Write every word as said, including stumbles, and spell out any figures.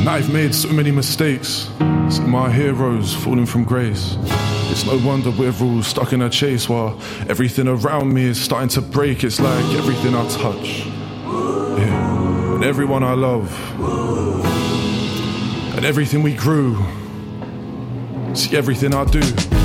And I've made so many mistakes, some of my heroes falling from grace. It's no wonder we're all stuck in a chase while everything around me is starting to break. It's like everything I touch, yeah, and everyone I love, and everything we grew. See, everything I do